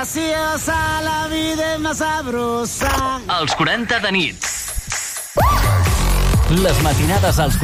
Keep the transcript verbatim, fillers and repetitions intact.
graciosa, la vida es más sabrosa. Els quaranta de nit. Les matinades als